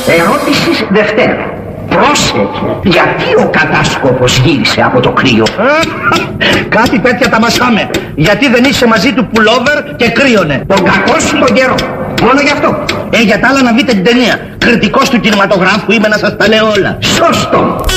Ερώτηση Δευτέρα. Πρόσεχε, γιατί ο κατάσκοπος γύρισε από το κρύο? Κάτι τέτοια τα μασάμε. Γιατί δεν είσαι μαζί του πουλόβερ και κρύωνε. Τον κακό σου τον καιρό. Μόνο γι' αυτό. Για τα άλλα να δείτε την ταινία. Κριτικός του κινηματογράφου είμαι, να σας τα λέω όλα. Σωστό.